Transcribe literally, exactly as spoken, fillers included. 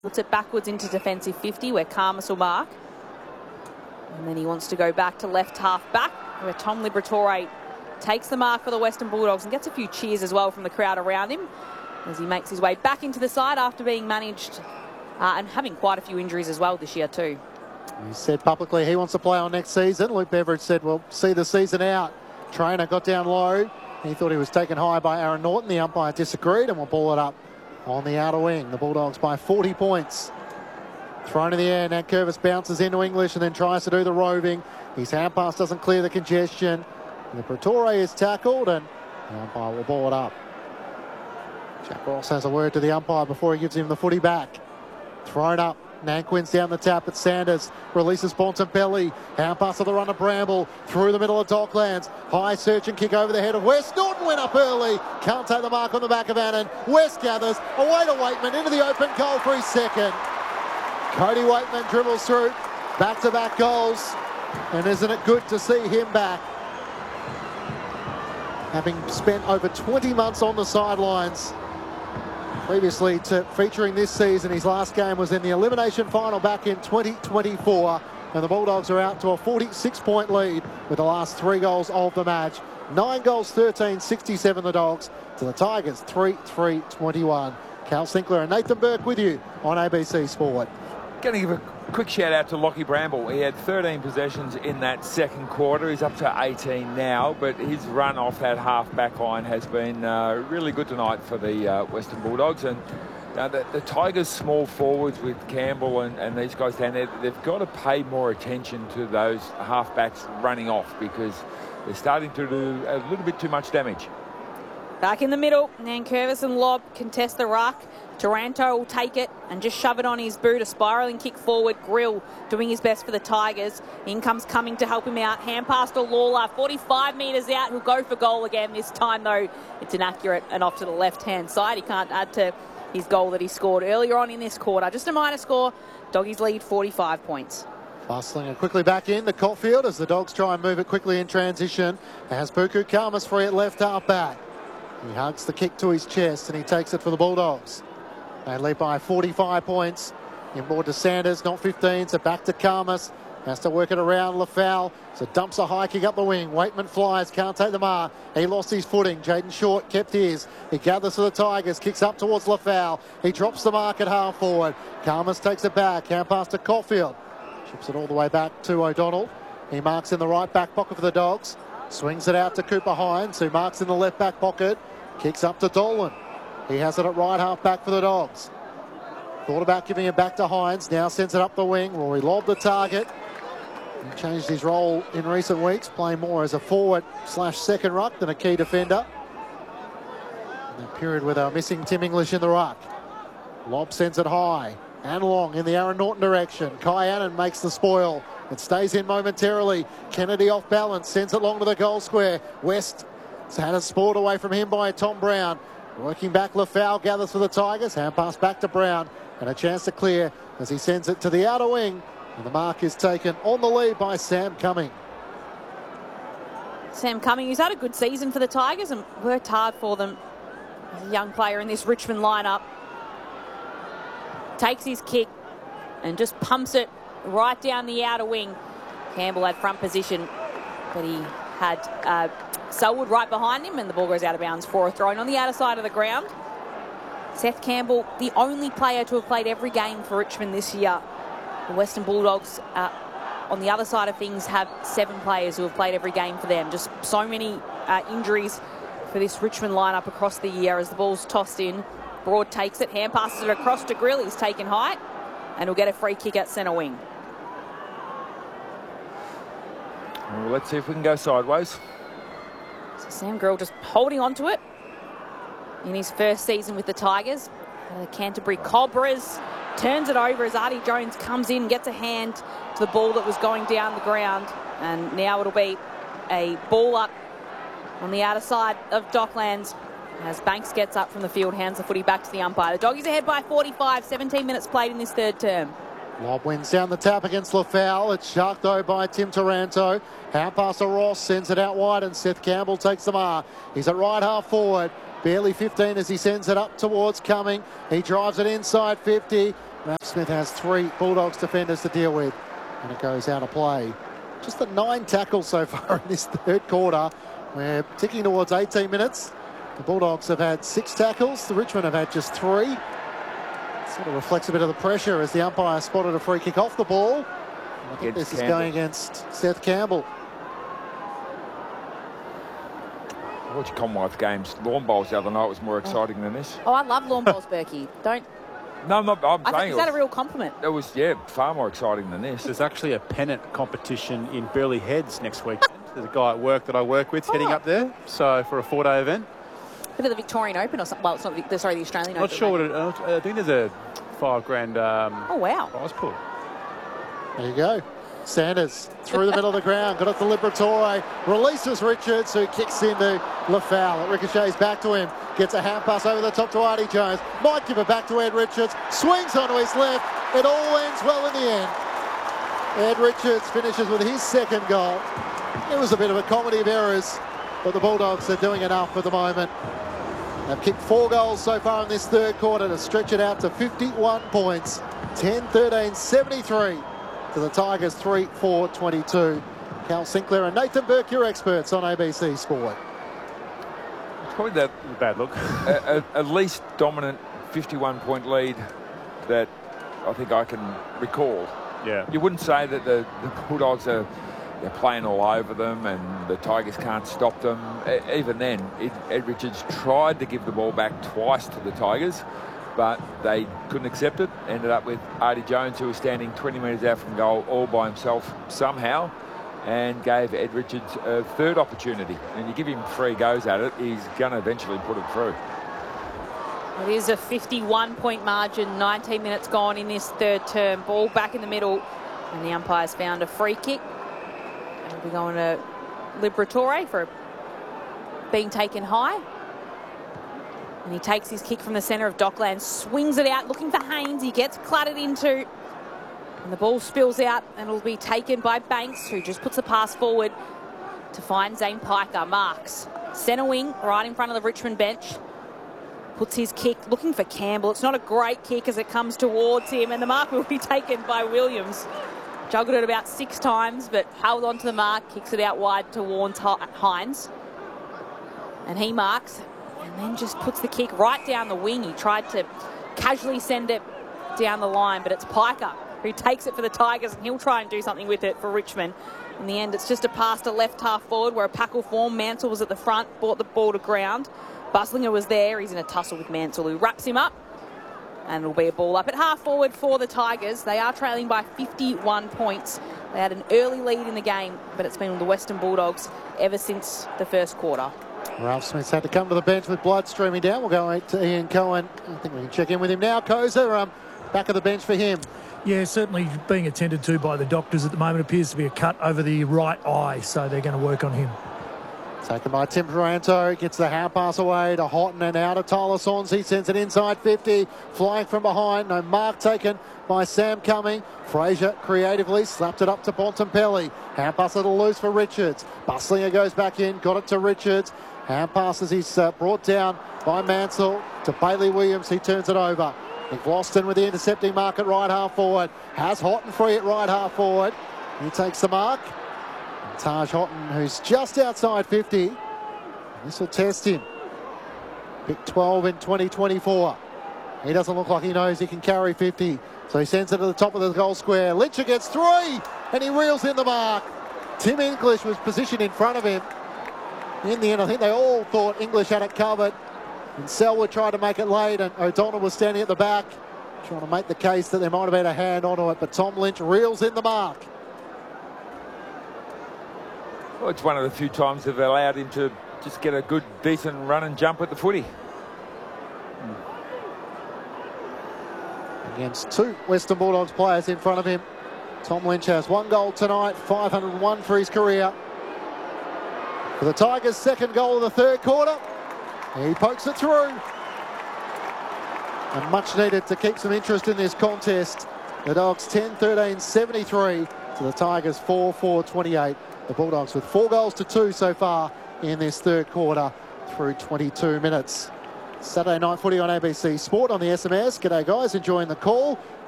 Puts it backwards into defensive fifty where Khamis will mark. And then he wants to go back to left half back where Tom Liberatore takes the mark for the Western Bulldogs and gets a few cheers as well from the crowd around him as he makes his way back into the side after being managed uh, and having quite a few injuries as well this year too. He said publicly he wants to play on next season. Luke Beveridge said, we'll see the season out. Trainer got down low. He thought he was taken high by Aaron Norton. The umpire disagreed and will ball it up on the outer wing. The Bulldogs by forty points. Thrown in the air. Nankervis bounces into English and then tries to do the roving. His hand pass doesn't clear the congestion. Liberatore is tackled and the umpire will ball it up. Jack Ross has a word to the umpire before he gives him the footy back. Thrown up. Nanquin's down the tap, but Sanders releases Bontempelli. Hand pass to the run of Bramble through the middle of Docklands. High search and kick over the head of West. Norton went up early. Can't take the mark on the back of Annan. West gathers away to Waitman into the open goal for his second. Cody Waitman dribbles through. Back-to-back goals. And isn't it good to see him back? Having spent over twenty months on the sidelines. Previously to featuring this season, his last game was in the elimination final back in twenty twenty-four, and the Bulldogs are out to a forty-six point lead with the last three goals of the match. Nine goals, thirteen sixty-seven the Dogs to the Tigers, three three twenty-one. Cal Sinclair and Nathan Burke with you on A B C Sport. Going to give a quick shout out to Lockie Bramble. He had thirteen possessions in that second quarter. He's up to eighteen now, but his run off that half-back line has been uh, really good tonight for the uh, Western Bulldogs. And uh, the, the Tigers' small forwards with Campbell and, and these guys down there, they've got to pay more attention to those half-backs running off because they're starting to do a little bit too much damage. Back in the middle, Nankervis and Lobb contest the ruck. Taranto will take it and just shove it on his boot. A spiralling kick forward. Grill doing his best for the Tigers. In comes Cumming to help him out. Hand pass to Lawler. forty-five metres out. He'll go for goal again. This time, though, it's inaccurate and off to the left-hand side. He can't add to his goal that he scored earlier on in this quarter. Just a minor score. Doggies lead forty-five points. Bustling it quickly back in the Cotfield as the Dogs try and move it quickly in transition. As Buku Khamis free at left half back. He hugs the kick to his chest and he takes it for the Bulldogs. They lead by forty-five points. Inboard to Sanders, not fifteen, so back to Khamis. Has to work it around Lafau. So dumps a high kick up the wing. Waitman flies, can't take the mark. He lost his footing. Jaden Short kept his. He gathers for the Tigers, kicks up towards Lafau. He drops the mark at half forward. Khamis takes it back, hand pass to Caulfield. Chips it all the way back to O'Donnell. He marks in the right back pocket for the Dogs. Swings it out to Cooper Hines, who marks in the left back pocket. Kicks up to Dolan. He has it at right half back for the Dogs. Thought about giving it back to Hines. Now sends it up the wing. Rory Lobb the target. He changed his role in recent weeks, playing more as a forward slash second ruck than a key defender. In the period where they were missing Tim English in the ruck. Lobb sends it high and long in the Aaron Norton direction. Kai Annan makes the spoil. It stays in momentarily. Kennedy off balance, sends it long to the goal square. West has had it spoiled away from him by Tom Brown. Working back, Lafau gathers for the Tigers. Hand pass back to Brown. And a chance to clear as he sends it to the outer wing. And the mark is taken on the lead by Sam Cumming. Sam Cumming, who's had a good season for the Tigers and worked hard for them as a young player in this Richmond lineup. Takes his kick and just pumps it right down the outer wing. Campbell had front position, but he had uh, Selwood right behind him and the ball goes out of bounds for a throw-in on the outer side of the ground. Seth Campbell, the only player to have played every game for Richmond this year. The Western Bulldogs, uh, on the other side of things, have seven players who have played every game for them. Just so many uh, injuries for this Richmond lineup across the year as the ball's tossed in. Broad takes it, hand passes it across to Grill. He's taken height and will get a free kick at centre wing. Well, let's see if we can go sideways. So Sam Grill just holding on to it in his first season with the Tigers. The Canterbury Cobras turns it over as Artie Jones comes in, gets a hand to the ball that was going down the ground. And now it'll be a ball up on the outer side of Docklands as Banks gets up from the field, hands the footy back to the umpire. The Doggies ahead by forty-five, seventeen minutes played in this third term. Lobb wins down the tap against Lafau. It's sharked though by Tim Taranto. Hand pass to Ross, sends it out wide and Seth Campbell takes the mark. He's at right half forward. Barely fifteen as he sends it up towards Cumming. He drives it inside fifty. Ralph Smith has three Bulldogs defenders to deal with, and it goes out of play. Just the nine tackles so far in this third quarter. We're ticking towards eighteen minutes. The Bulldogs have had six tackles. The Richmond have had just three. Sort of reflects a bit of the pressure as the umpire spotted a free kick off the ball. And I think Against this Campbell. is going against Seth Campbell. I watched Commonwealth Games lawn bowls the other night. It was more exciting than this. Oh, I love lawn bowls, Berkey. Don't. No, I'm not. I'm I think saying is it that a was, real compliment? it was, yeah, far more exciting than this. There's actually a pennant competition in Burleigh Heads next week. There's a guy at work that I work with heading Oh. up there. So for a four-day event. Bit of the Victorian Open or something. Well, it's not the, sorry, the Australian Not Open. sure what maybe. it, uh, I think there's a five grand um, Oh, wow. prize pool. There you go. Sanders through the middle of the ground, got it to Liberatore, releases Richards, who kicks into Lafau. It ricochets back to him, gets a hand pass over the top to Artie Jones, might give it back to Ed Richards, swings onto his left, it all ends well in the end. Ed Richards finishes with his second goal. It was a bit of a comedy of errors, but the Bulldogs are doing enough at the moment. They've kicked four goals so far in this third quarter to stretch it out to fifty-one points, ten thirteen seventy-three. To the Tigers, three four twenty-two. Cal Sinclair and Nathan Burke, your experts on A B C Sport. It's probably the Bad look. a, a, a least dominant fifty-one point lead that I think I can recall. Yeah. You wouldn't say that the, the Bulldogs are they're playing all over them and the Tigers can't stop them. E- even then, Ed, Ed Richards tried to give the ball back twice to the Tigers, but they couldn't accept it. Ended up with Artie Jones, who was standing twenty metres out from goal all by himself somehow, and gave Ed Richards a third opportunity. And you give him three goes at it, he's going to eventually put it through. It is a fifty-one point margin, nineteen minutes gone in this third term. Ball back in the middle, and the umpire's found a free kick. And we're going to Liberatore for being taken high. And he takes his kick from the centre of Dockland, swings it out, looking for Haynes. He gets cluttered into, and the ball spills out, and it'll be taken by Banks, who just puts a pass forward to find Zane Piker. Marks, centre wing, right in front of the Richmond bench. Puts his kick, looking for Campbell. It's not a great kick as it comes towards him, and the mark will be taken by Williams. Juggled it about six times, but held on to the mark, kicks it out wide towards Hines. And he marks, and then just puts the kick right down the wing. He tried to casually send it down the line, but it's Piker who takes it for the Tigers, and he'll try and do something with it for Richmond. In the end, it's just a pass to left half forward where a pack will form. Mansell was at the front, brought the ball to ground. Buslinger was there. He's in a tussle with Mansell, who wraps him up. And it'll be a ball up at half forward for the Tigers. They are trailing by fifty-one points. They had an early lead in the game, but it's been the Western Bulldogs ever since the first quarter. Ralph Smith's had to come to the bench with blood streaming down. We'll go to Ian Cohen. I think we can check in with him now. Koza, um, back of the bench for him. Yeah, certainly being attended to by the doctors at the moment. Appears to be a cut over the right eye, so they're going to work on him. Taken by Tim Taranto, gets the hand pass away to Houghton and out of Tyler Saunders. He sends it inside fifty, flying from behind. No mark taken by Sam Cumming. Fraser creatively slapped it up to Bontempelli. Hand pass a little loose for Richards. Buslinger goes back in, got it to Richards. Hand pass as he's uh, brought down by Mansell to Bailey Williams. He turns it over. Nick Vlauston with the intercepting mark at right half forward. Has Houghton free at right half forward. He takes the mark. Taj Houghton, who's just outside fifty. This will test him. Pick twelve in twenty twenty-four. He doesn't look like he knows he can carry fifty. So he sends it to the top of the goal square. Lyncher gets three, and he reels in the mark. Tim English was positioned in front of him. In the end, I think they all thought English had it covered. And Selwood tried to make it late, and O'Donnell was standing at the back, trying to make the case that there might have been a hand onto it. But Tom Lynch reels in the mark. Well, it's one of the few times they've allowed him to just get a good, decent run and jump at the footy. Against two Western Bulldogs players in front of him. Tom Lynch has one goal tonight, five hundred and one for his career. For the Tigers' second goal of the third quarter. He pokes it through. And much needed to keep some interest in this contest. The Dogs ten thirteen seventy-three to the Tigers four four twenty-eight. The Bulldogs with four goals to two so far in this third quarter through twenty-two minutes. Saturday night footy on A B C Sport on the S M S. G'day guys, enjoying the call.